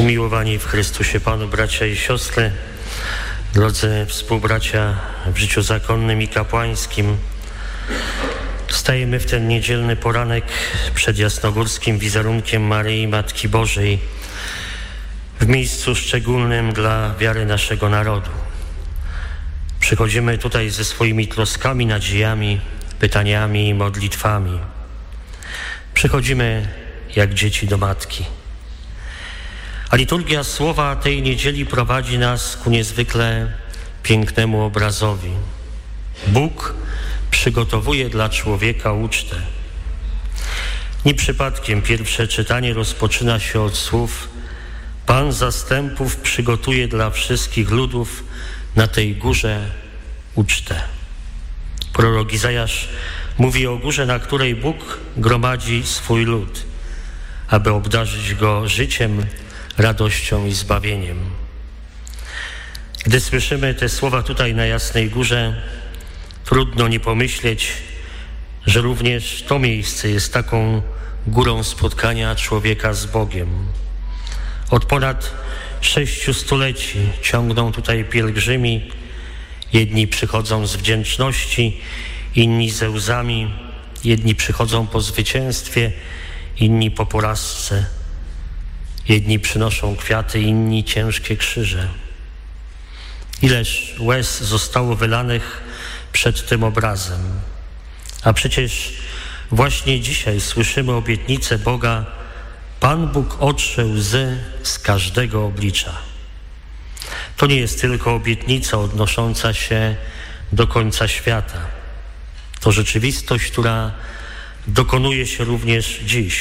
Umiłowani w Chrystusie Panu bracia i siostry, drodzy współbracia w życiu zakonnym i kapłańskim, stajemy w ten niedzielny poranek przed jasnogórskim wizerunkiem Maryi Matki Bożej w miejscu szczególnym dla wiary naszego narodu. Przychodzimy tutaj ze swoimi troskami, nadziejami, pytaniami i modlitwami. Przychodzimy jak dzieci do matki. A liturgia słowa tej niedzieli prowadzi nas ku niezwykle pięknemu obrazowi. Bóg przygotowuje dla człowieka ucztę. Nie przypadkiem pierwsze czytanie rozpoczyna się od słów: Pan zastępów przygotuje dla wszystkich ludów na tej górze ucztę. Prorok Izajasz mówi o górze, na której Bóg gromadzi swój lud, aby obdarzyć go życiem, radością i zbawieniem. Gdy słyszymy te słowa tutaj na Jasnej Górze, trudno nie pomyśleć, że również to miejsce jest taką górą spotkania człowieka z Bogiem. Od ponad 6 stuleci ciągną tutaj pielgrzymi. Jedni przychodzą z wdzięczności, inni ze łzami, jedni przychodzą po zwycięstwie, inni po porażce. Jedni przynoszą kwiaty, inni ciężkie krzyże. Ileż łez zostało wylanych przed tym obrazem. A przecież właśnie dzisiaj słyszymy obietnicę Boga: Pan Bóg otrze łzy z każdego oblicza. To nie jest tylko obietnica odnosząca się do końca świata. To rzeczywistość, która dokonuje się również dziś.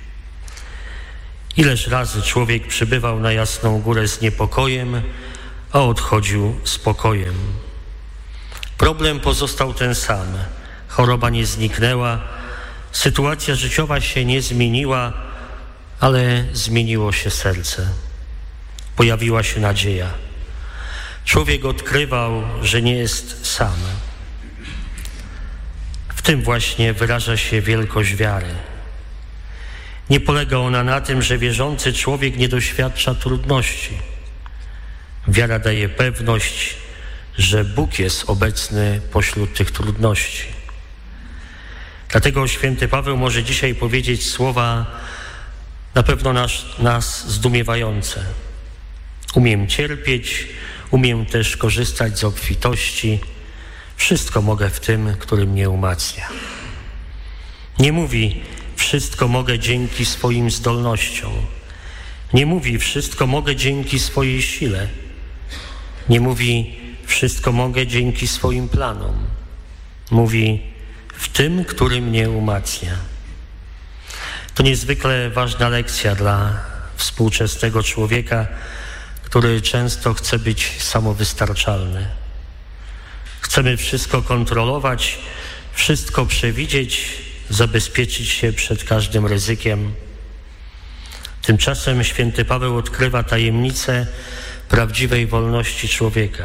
Ileż razy człowiek przybywał na Jasną Górę z niepokojem, a odchodził z pokojem. Problem pozostał ten sam. Choroba nie zniknęła, sytuacja życiowa się nie zmieniła, ale zmieniło się serce. Pojawiła się nadzieja. Człowiek odkrywał, że nie jest sam. W tym właśnie wyraża się wielkość wiary. Nie polega ona na tym, że wierzący człowiek nie doświadcza trudności. Wiara daje pewność, że Bóg jest obecny pośród tych trudności. Dlatego święty Paweł może dzisiaj powiedzieć słowa na pewno nas zdumiewające. Umiem cierpieć, umiem też korzystać z obfitości. Wszystko mogę w tym, który mnie umacnia. Nie mówi: wszystko mogę dzięki swoim zdolnościom. Nie mówi: wszystko mogę dzięki swojej sile. Nie mówi: wszystko mogę dzięki swoim planom. Mówi: w tym, który mnie umacnia. To niezwykle ważna lekcja dla współczesnego człowieka, który często chce być samowystarczalny. Chcemy wszystko kontrolować, wszystko przewidzieć, zabezpieczyć się przed każdym ryzykiem. Tymczasem święty Paweł odkrywa tajemnicę prawdziwej wolności człowieka.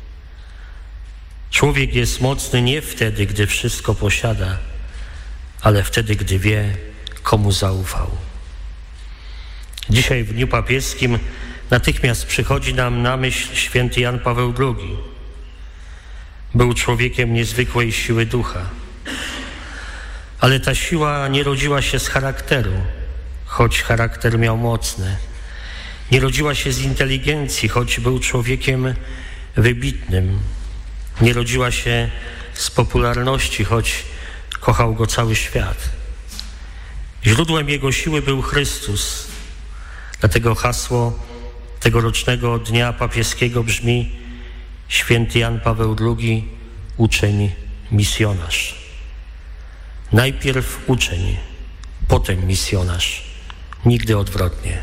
Człowiek jest mocny nie wtedy, gdy wszystko posiada, ale wtedy, gdy wie, komu zaufał. Dzisiaj w Dniu Papieskim natychmiast przychodzi nam na myśl święty Jan Paweł II. Był człowiekiem niezwykłej siły ducha. Ale ta siła nie rodziła się z charakteru, choć charakter miał mocny. Nie rodziła się z inteligencji, choć był człowiekiem wybitnym. Nie rodziła się z popularności, choć kochał go cały świat. Źródłem jego siły był Chrystus. Dlatego hasło tegorocznego Dnia Papieskiego brzmi: Święty Jan Paweł II, uczeń, misjonarz. Najpierw uczeń, potem misjonarz. Nigdy odwrotnie.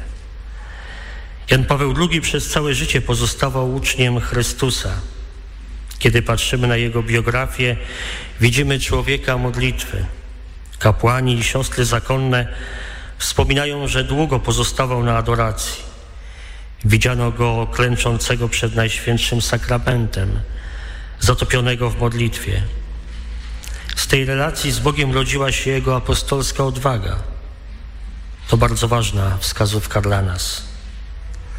Jan Paweł II przez całe życie pozostawał uczniem Chrystusa. Kiedy patrzymy na jego biografię, widzimy człowieka modlitwy. Kapłani i siostry zakonne wspominają, że długo pozostawał na adoracji. Widziano go klęczącego przed Najświętszym Sakramentem, zatopionego w modlitwie. Z tej relacji z Bogiem rodziła się jego apostolska odwaga. To bardzo ważna wskazówka dla nas.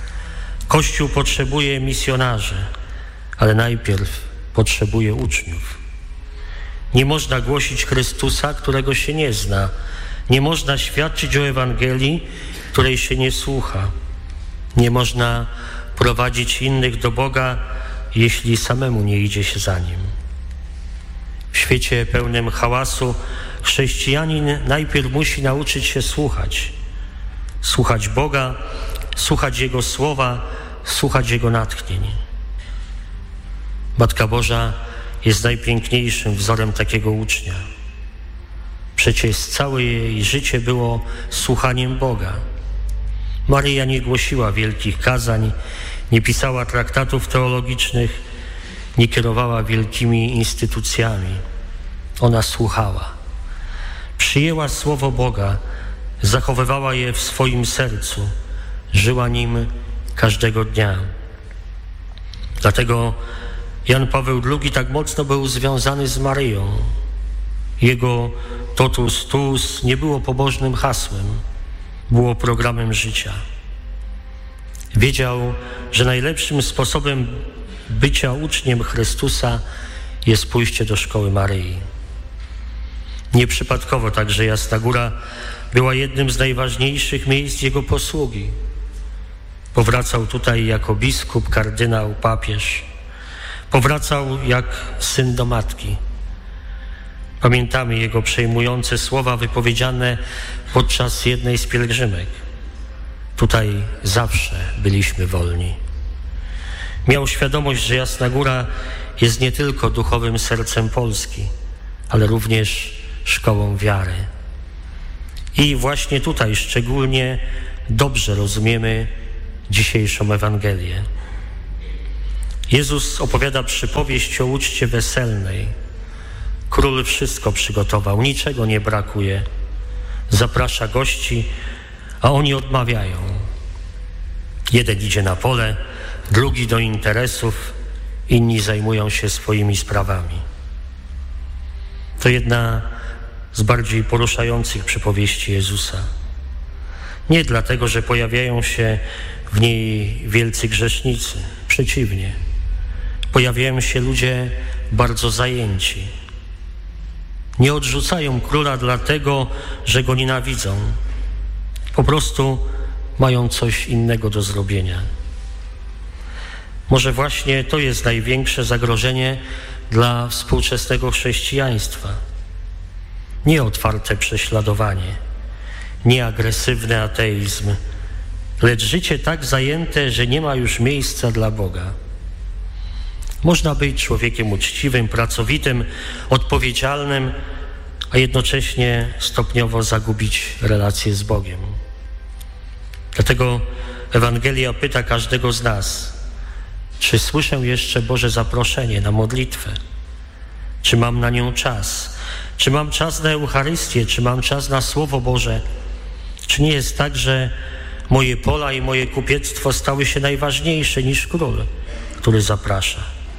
Kościół potrzebuje misjonarzy, ale najpierw potrzebuje uczniów. Nie można głosić Chrystusa, którego się nie zna. Nie można świadczyć o Ewangelii, której się nie słucha. Nie można prowadzić innych do Boga, jeśli samemu nie idzie się za Nim. W świecie pełnym hałasu chrześcijanin najpierw musi nauczyć się słuchać. Słuchać Boga, słuchać Jego słowa, słuchać Jego natchnień. Matka Boża jest najpiękniejszym wzorem takiego ucznia. Przecież całe jej życie było słuchaniem Boga. Maryja nie głosiła wielkich kazań, nie pisała traktatów teologicznych, nie kierowała wielkimi instytucjami. Ona słuchała. Przyjęła słowo Boga, zachowywała je w swoim sercu, żyła nim każdego dnia. Dlatego Jan Paweł II tak mocno był związany z Maryją. Jego totus tuus nie było pobożnym hasłem, było programem życia. Wiedział, że najlepszym sposobem bycia uczniem Chrystusa jest pójście do szkoły Maryi. Nieprzypadkowo także Jasna Góra była jednym z najważniejszych miejsc jego posługi. Powracał tutaj jako biskup, kardynał, papież. Powracał jak syn do matki. Pamiętamy jego przejmujące słowa wypowiedziane podczas jednej z pielgrzymek. Tutaj zawsze byliśmy wolni. Miał świadomość, że Jasna Góra jest nie tylko duchowym sercem Polski, ale również szkołą wiary. I właśnie tutaj szczególnie dobrze rozumiemy dzisiejszą Ewangelię. Jezus opowiada przypowieść o uczcie weselnej. Król wszystko przygotował, niczego nie brakuje. Zaprasza gości, a oni odmawiają. Jeden idzie na pole, drugi do interesów, inni zajmują się swoimi sprawami. To jedna z bardziej poruszających przypowieści Jezusa. Nie dlatego, że pojawiają się w niej wielcy grzesznicy. Przeciwnie. Pojawiają się ludzie bardzo zajęci. Nie odrzucają króla dlatego, że go nienawidzą. Po prostu mają coś innego do zrobienia. Może właśnie to jest największe zagrożenie dla współczesnego chrześcijaństwa. Nie otwarte prześladowanie, nie agresywny ateizm, lecz życie tak zajęte, że nie ma już miejsca dla Boga. Można być człowiekiem uczciwym, pracowitym, odpowiedzialnym, a jednocześnie stopniowo zagubić relacje z Bogiem. Dlatego Ewangelia pyta każdego z nas, czy słyszę jeszcze Boże zaproszenie na modlitwę? Czy mam na nią czas? Czy mam czas na Eucharystię? Czy mam czas na Słowo Boże? Czy nie jest tak, że moje pola i moje kupiectwo stały się najważniejsze niż król, który zaprasza?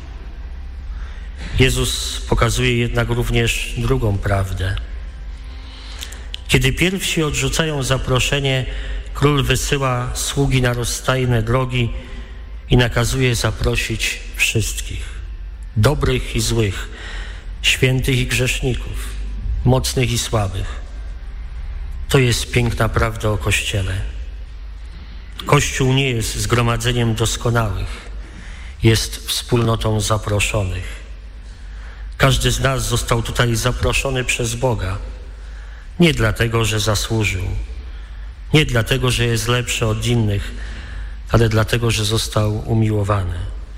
Jezus pokazuje jednak również drugą prawdę. Kiedy pierwsi odrzucają zaproszenie, król wysyła sługi na rozstajne drogi i nakazuje zaprosić wszystkich, dobrych i złych, świętych i grzeszników, mocnych i słabych. To jest piękna prawda o Kościele. Kościół nie jest zgromadzeniem doskonałych, jest wspólnotą zaproszonych. Każdy z nas został tutaj zaproszony przez Boga. Nie dlatego, że zasłużył, nie dlatego, że jest lepszy od innych, ale dlatego, że został umiłowany.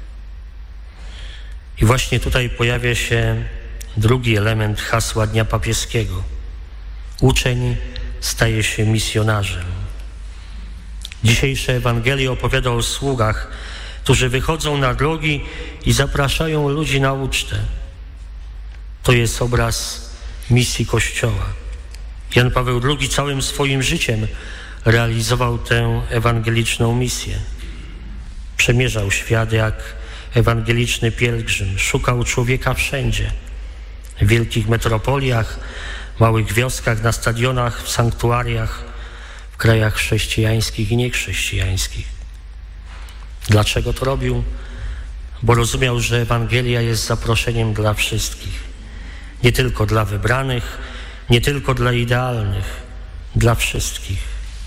I właśnie tutaj pojawia się drugi element hasła Dnia Papieskiego. Uczeń staje się misjonarzem. Dzisiejsze Ewangelia opowiada o sługach, którzy wychodzą na drogi i zapraszają ludzi na ucztę. To jest obraz misji Kościoła. Jan Paweł II całym swoim życiem realizował tę ewangeliczną misję. Przemierzał świat jak ewangeliczny pielgrzym, szukał człowieka wszędzie. W wielkich metropoliach, małych wioskach, na stadionach, w sanktuariach, w krajach chrześcijańskich i niechrześcijańskich. Dlaczego to robił? Bo rozumiał, że Ewangelia jest zaproszeniem dla wszystkich. Nie tylko dla wybranych, nie tylko dla idealnych, dla wszystkich.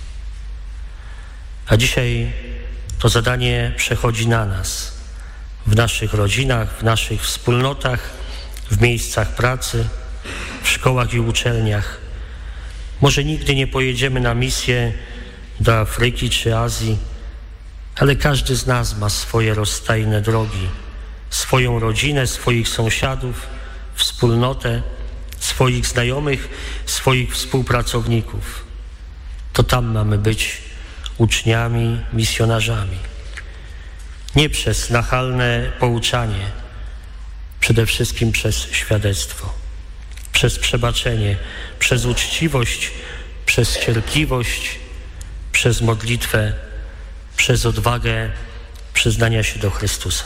A dzisiaj to zadanie przechodzi na nas, w naszych rodzinach, w naszych wspólnotach, w miejscach pracy, w szkołach i uczelniach. Może nigdy nie pojedziemy na misję do Afryki czy Azji, ale każdy z nas ma swoje rozstajne drogi, swoją rodzinę, swoich sąsiadów, wspólnotę, swoich znajomych, swoich współpracowników. To tam mamy być uczniami, misjonarzami. Nie przez nachalne pouczanie, przede wszystkim przez świadectwo, przez przebaczenie, przez uczciwość, przez cierpliwość, przez modlitwę, przez odwagę przyznania się do Chrystusa.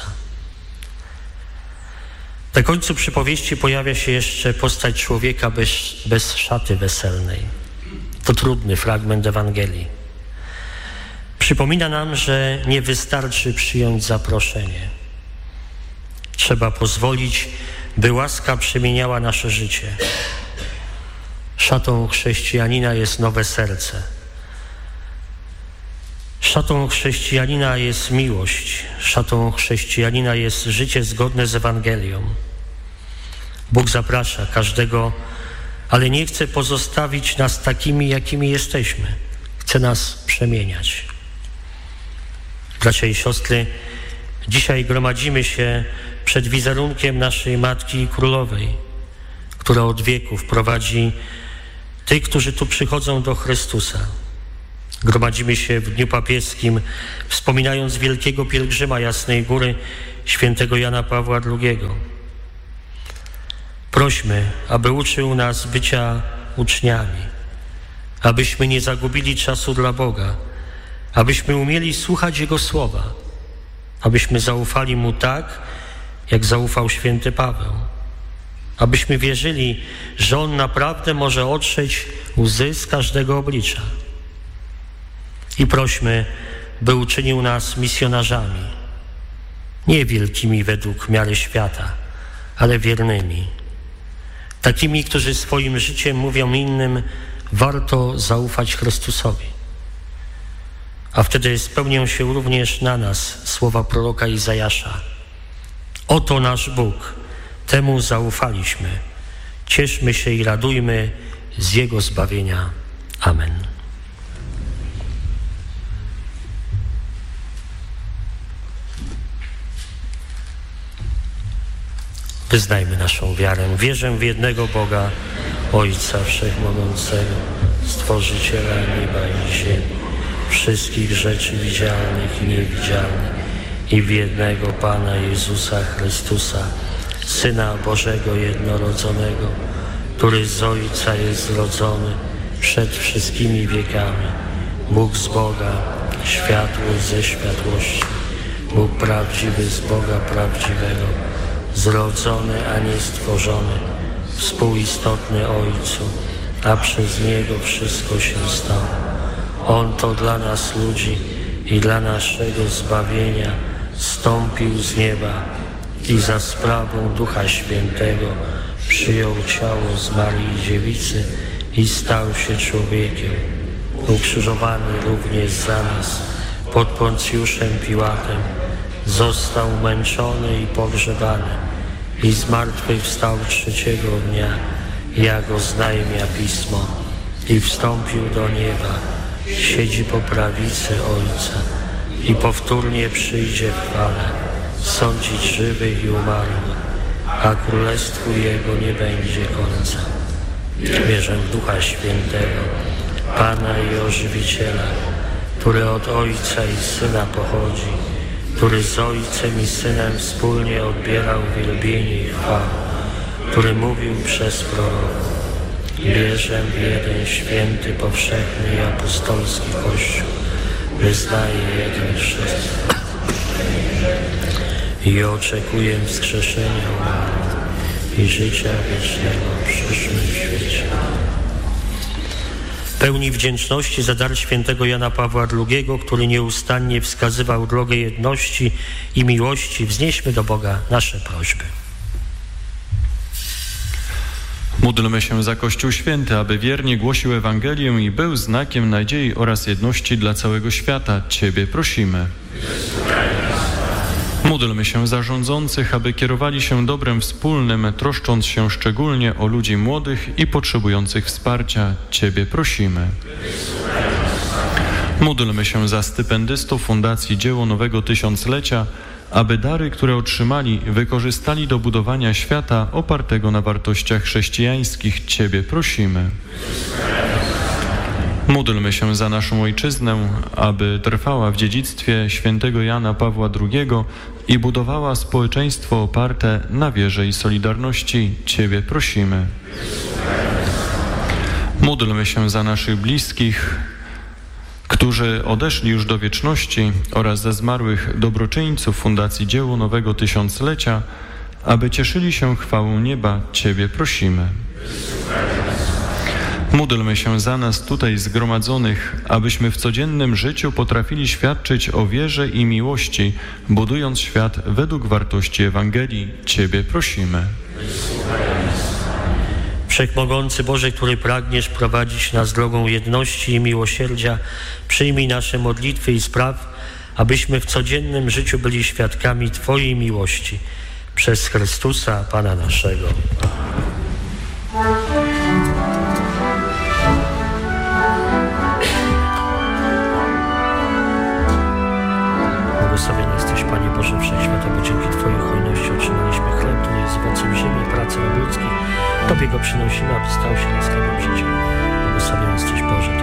Na końcu przypowieści pojawia się jeszcze postać człowieka bez szaty weselnej. To trudny fragment Ewangelii. Przypomina nam, że nie wystarczy przyjąć zaproszenie. Trzeba pozwolić, by łaska przemieniała nasze życie. Szatą chrześcijanina jest nowe serce. Szatą chrześcijanina jest miłość. Szatą chrześcijanina jest życie zgodne z Ewangelią. Bóg zaprasza każdego, ale nie chce pozostawić nas takimi, jakimi jesteśmy. Chce nas przemieniać. Bracia i siostry, dzisiaj gromadzimy się przed wizerunkiem naszej Matki Królowej, która od wieków prowadzi tych, którzy tu przychodzą do Chrystusa. Gromadzimy się w Dniu Papieskim, wspominając wielkiego pielgrzyma Jasnej Góry, świętego Jana Pawła II. Prośmy, aby uczył nas bycia uczniami, abyśmy nie zagubili czasu dla Boga, abyśmy umieli słuchać Jego słowa, abyśmy zaufali Mu tak, jak zaufał święty Paweł, abyśmy wierzyli, że On naprawdę może otrzeć łzy z każdego oblicza. I prośmy, by uczynił nas misjonarzami, nie wielkimi według miary świata, ale wiernymi, takimi, którzy swoim życiem mówią innym, warto zaufać Chrystusowi. A wtedy spełnią się również na nas słowa proroka Izajasza. Oto nasz Bóg, temu zaufaliśmy. Cieszmy się i radujmy z Jego zbawienia. Amen. Wyznajmy naszą wiarę. Wierzę w jednego Boga, Ojca Wszechmogącego, Stworzyciela nieba i ziemi, wszystkich rzeczy widzialnych i niewidzialnych, i w jednego Pana Jezusa Chrystusa, Syna Bożego jednorodzonego, który z Ojca jest zrodzony przed wszystkimi wiekami, Bóg z Boga, światłość ze światłości, Bóg prawdziwy z Boga prawdziwego, zrodzony, a nie stworzony, współistotny Ojcu, a przez Niego wszystko się stało. On to dla nas ludzi i dla naszego zbawienia zstąpił z nieba i za sprawą Ducha Świętego przyjął ciało z Maryi Dziewicy i stał się człowiekiem, ukrzyżowany również za nas pod Poncjuszem Piłatem, został męczony i pogrzebany i zmartwychwstał trzeciego dnia, jak oznajmia Pismo, i wstąpił do nieba, siedzi po prawicy Ojca i powtórnie przyjdzie w chwale sądzić żywych i umarłych, a królestwu Jego nie będzie końca. Wierzę w Ducha Świętego, Pana i Ożywiciela, który od Ojca i Syna pochodzi, który z Ojcem i Synem wspólnie odbierał wielbienie i chwałę, który mówił przez proroków. Wierzę w jeden święty, powszechny i apostolski Kościół, wyznaję jeden chrzest i oczekuję wskrzeszenia umarłych i życia wiecznego w przyszłym świecie. pełni wdzięczności za dar świętego Jana Pawła II, który nieustannie wskazywał drogę jedności i miłości, wznieśmy do Boga nasze prośby. Módlmy się za Kościół Święty, aby wiernie głosił Ewangelię i był znakiem nadziei oraz jedności dla całego świata. Ciebie prosimy. Módlmy się za rządzących, aby kierowali się dobrem wspólnym, troszcząc się szczególnie o ludzi młodych i potrzebujących wsparcia. Ciebie prosimy. Módlmy się za stypendystów Fundacji Dzieło Nowego Tysiąclecia, aby dary, które otrzymali, wykorzystali do budowania świata opartego na wartościach chrześcijańskich. Ciebie prosimy. Módlmy się za naszą ojczyznę, aby trwała w dziedzictwie świętego Jana Pawła II i budowała społeczeństwo oparte na wierze i solidarności. Ciebie prosimy. Módlmy się za naszych bliskich, którzy odeszli już do wieczności, oraz za zmarłych dobroczyńców Fundacji Dzieło Nowego Tysiąclecia, aby cieszyli się chwałą nieba. Ciebie prosimy. Módlmy się za nas tutaj zgromadzonych, abyśmy w codziennym życiu potrafili świadczyć o wierze i miłości, budując świat według wartości Ewangelii. Ciebie prosimy. Wszechmogący Boże, który pragniesz prowadzić nas drogą jedności i miłosierdzia, przyjmij nasze modlitwy i spraw, abyśmy w codziennym życiu byli świadkami Twojej miłości. Przez Chrystusa, Pana naszego. Błogosławiony jesteś, Panie Boże Wszechświata, bo dzięki Twojej hojności otrzymaliśmy chleb, który jest owocem ziemi i pracy ludzkiej. Tobie go przynosimy, aby stał się nas chlebem życia. Błogosławiony jesteś, Boże,